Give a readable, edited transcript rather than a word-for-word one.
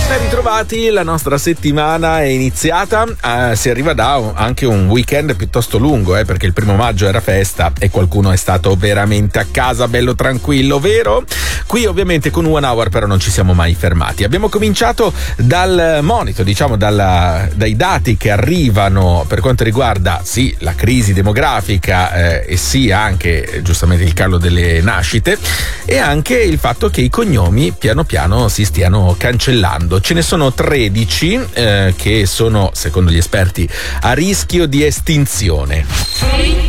Ben ritrovati, la nostra settimana è iniziata, si arriva da anche un weekend piuttosto lungo, perché il 1° maggio era festa e qualcuno è stato veramente a casa bello tranquillo, vero? Qui ovviamente con One Hour però non ci siamo mai fermati. Abbiamo cominciato dal monito, diciamo dai dati che arrivano per quanto riguarda sì la crisi demografica e sì anche giustamente il calo delle nascite e anche il fatto che i cognomi piano piano si stiano cancellando. Ce ne sono 13 che sono, secondo gli esperti, a rischio di estinzione.